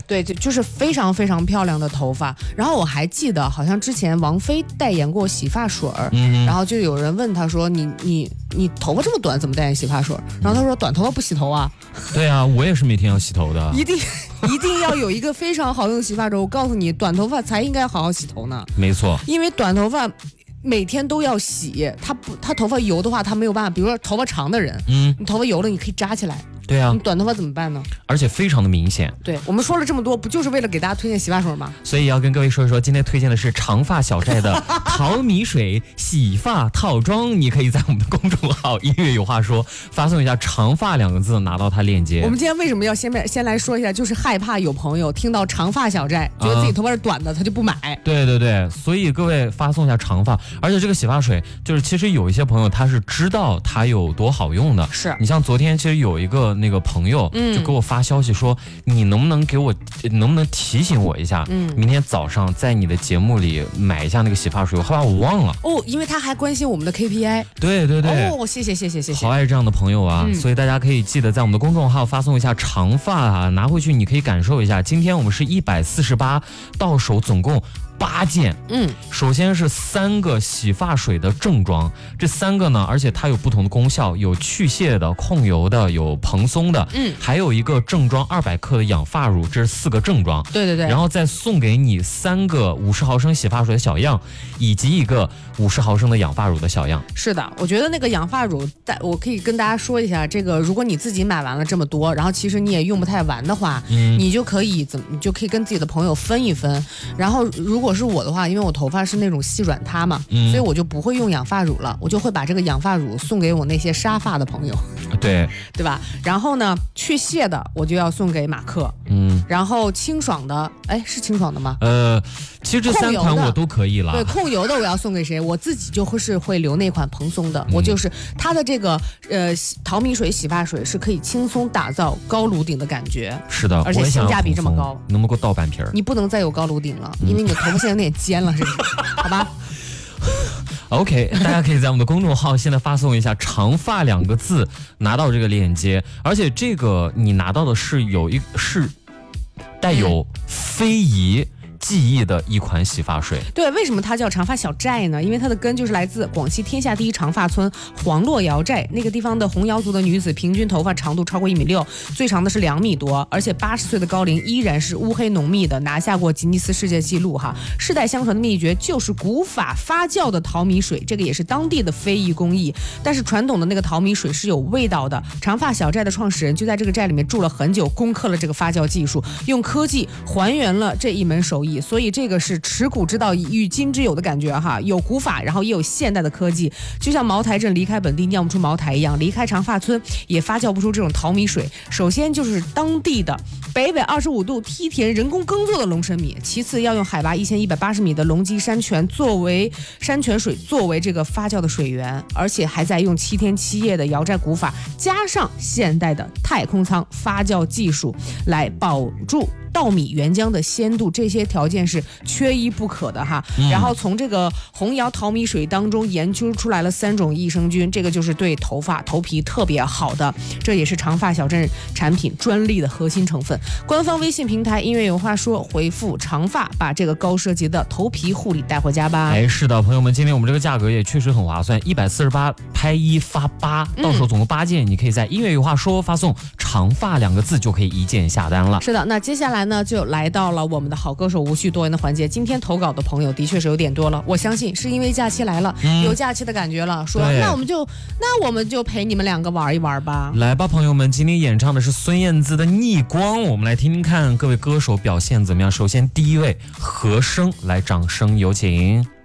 对，就是非常非常漂亮的头发。然后我还记得，好像之前王菲代言过洗发水，然后就有人问她说：“你头发这么短，怎么代言洗发水？”然后她说：“短头发不洗头啊。” 对啊，我也是每天要洗头的。 一定要有一个非常好用的洗发水。我告诉你，短头发才应该好好洗头呢。 没错， 因为短头发每天都要洗，他头发油的话，他没有办法。比如说头发长的人，你头发油了，你可以扎起来。 对啊， 你短头发怎么办呢？ 而且非常的明显。 对，我们说了这么多，不就是为了给大家推荐洗发水吗？ 所以要跟各位说一说，今天推荐的是长发小寨的淘米水洗发套装，你可以在我们的公众号音乐有话说发送一下长发2个字，拿到它链接。 我们今天为什么要先来说一下，就是害怕有朋友听到长发小寨觉得自己头发是短的，他就不买。 对对对，所以各位发送一下长发，而且这个洗发水就是其实有一些朋友他是知道它有多好用的。 是你像昨天其实有一个那个朋友就给我发消息说，你能不能提醒我一下，明天早上在你的节目里买一下那个洗发水，我害怕我忘了。 哦，因为他还关心我们的 KPI。 对对对。 哦，谢谢。 好爱这样的朋友啊，所以大家可以记得在我们的公众号发送一下长发啊，拿回去你可以感受一下。今天我们是148，到手总共8件。首先是3个洗发水的正装，这3个呢，而且它有不同的功效，有去屑的、控油的，有蓬松的，还有一个正装200克的养发乳，这是4个正装。 对对对。 然后再送给你3个50毫升洗发水的小样，以及一个50毫升的养发乳的小样。 是的，我觉得那个养发乳，我可以跟大家说一下，这个如果你自己买完了这么多，然后其实你也用不太完的话，你就可以跟自己的朋友分一分。然后如果是我的话，因为我头发是那种细软塌嘛，所以我就不会用养发乳了，我就会把这个养发乳送给我那些沙发的朋友。 对吧？然后呢，去屑的我就要送给马克，然后清爽的，是清爽的吗？ 其实这3款我都可以了。 对，控油的我要送给谁？我自己就是会留那款蓬松的，我就是它的这个淘米水洗发水是可以轻松打造高颅顶的感觉。 是的， 而且性价比这么高， 能不能给我倒半瓶？ 你不能再有高颅顶了，因为你的头发现在有点尖了，是不是？好吧。 OK， 大家可以在我们的公众号现在发送一下长发2个字，拿到这个链接。而且这个你拿到的是带有非遗记忆的一款洗发水。 对，为什么它叫长发小寨呢？因为它的根就是来自广西天下第一长发村黄洛瑶寨，那个地方的红瑶族的女子平均头发长度超过1.6米，最长的是2米多，而且80岁的高龄依然是乌黑浓密的，拿下过吉尼斯世界纪录哈。世代相传的秘诀就是古法发酵的淘米水，这个也是当地的非遗工艺。但是传统的那个淘米水是有味道的，长发小寨的创始人就在这个寨里面住了很久，攻克了这个发酵技术，用科技还原了这一门手艺。所以这个是持古之道与今之有的感觉哈，有古法，然后也有现代的科技，就像茅台镇离开本地酿不出茅台一样，离开长发村也发酵不出这种淘米水。首先就是当地的北纬25度梯田人工耕作的龙神米，其次要用海拔1180米的龙脊山泉水作为这个发酵的水源，而且还在用7天7夜的瑶寨古法加上现代的太空舱发酵技术来保住稻米原浆的鲜度，这些条件是缺一不可的哈。然后从这个红瑶淘米水当中研究出来了3种益生菌，这个就是对头皮特别好的，这也是长发小镇产品专利的核心成分。官方微信平台音乐有话说，回复长发，把这个高奢级的头皮护理带回家吧。 是的，朋友们，今天我们这个价格也确实很划算，148拍1发8，到手总共8件，你可以在音乐有话说发送长发2个字就可以1件下单了。 是的，那接下来呢就来到了我们的好歌手无序多言的环节。今天投稿的朋友的确是有点多了，我相信是因为假期来了，有假期的感觉了，说那我们就陪你们2个玩一玩吧。 来吧，朋友们，今天演唱的是孙燕姿的《逆光》，我们来听听看各位歌手表现怎么样。首先第一位和声，来掌声有请。